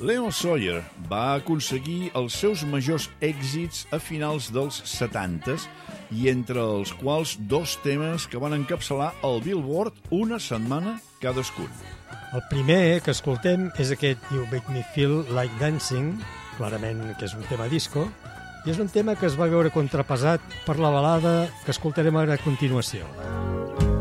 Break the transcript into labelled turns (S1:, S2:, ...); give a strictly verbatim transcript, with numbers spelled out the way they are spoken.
S1: Leon Sawyer va aconseguir els seus majors èxits a finals dels setantes i entre els quals dos temes que van encapçalar el Billboard una setmana cadascun.
S2: El primer que escoltem és aquest You Make Me Feel Like Dancing, clarament que és un tema disco, i és un tema que es va veure contrapesat per la balada que escoltarem ara a continuació.